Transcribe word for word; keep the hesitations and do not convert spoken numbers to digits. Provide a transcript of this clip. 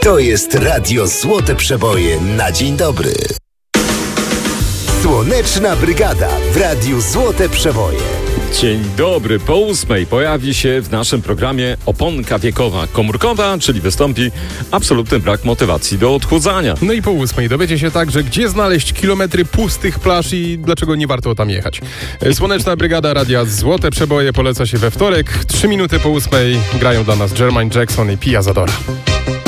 To jest Radio Złote Przeboje na dzień dobry. Słoneczna Brygada w Radiu Złote Przeboje. Dzień dobry, po ósmej pojawi się w naszym programie oponka wiekowa komórkowa, czyli wystąpi absolutny brak motywacji do odchudzania. No i po ósmej dowiecie się także, gdzie znaleźć kilometry pustych plaż i dlaczego nie warto tam jechać. Słoneczna Brygada Radia Złote Przeboje poleca się we wtorek. Trzy minuty po ósmej grają dla nas Jermaine Jackson i Pia Zadora.